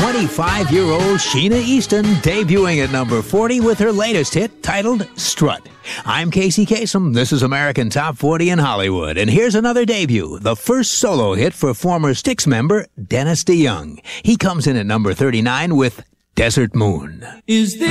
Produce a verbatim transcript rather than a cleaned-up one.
twenty-five-year-old Sheena Easton debuting at number forty with her latest hit titled Strut. I'm Casey Kasem. This is American Top forty in Hollywood. And here's another debut, the first solo hit for former Styx member Dennis DeYoung. He comes in at number thirty-nine with Desert Moon. Is there